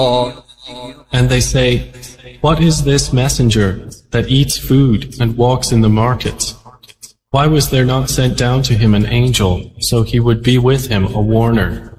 And they say, "What is this messenger that eats food and walks in the markets? Why was there not sent down to him an angel so he would be with him a warner?"